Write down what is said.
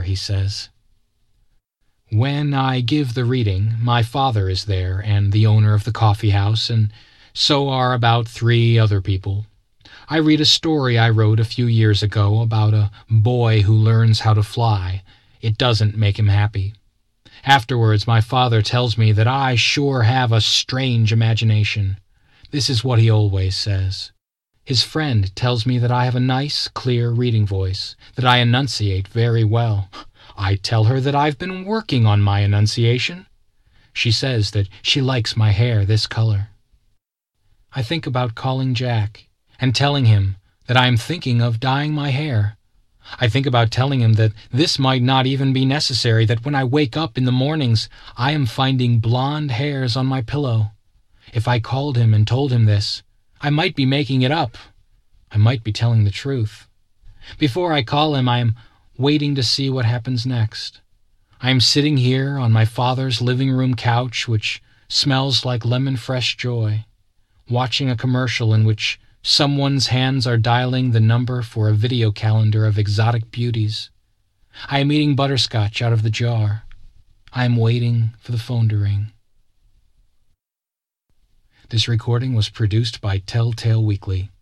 he says. When I give the reading, my father is there, and the owner of the coffee house, and so are about 3 other people. I read a story I wrote a few years ago about a boy who learns how to fly. It doesn't make him happy. Afterwards, my father tells me that I sure have a strange imagination. This is what he always says. His friend tells me that I have a nice, clear reading voice, that I enunciate very well. I tell her that I've been working on my enunciation. She says that she likes my hair this color. I think about calling Jack and telling him that I am thinking of dyeing my hair. I think about telling him that this might not even be necessary, that when I wake up in the mornings, I am finding blonde hairs on my pillow. If I called him and told him this, I might be making it up. I might be telling the truth. Before I call him, I am waiting to see what happens next. I am sitting here on my father's living room couch, which smells like lemon fresh joy, watching a commercial in which someone's hands are dialing the number for a video calendar of exotic beauties. I am eating butterscotch out of the jar. I am waiting for the phone to ring. This recording was produced by Telltale Weekly.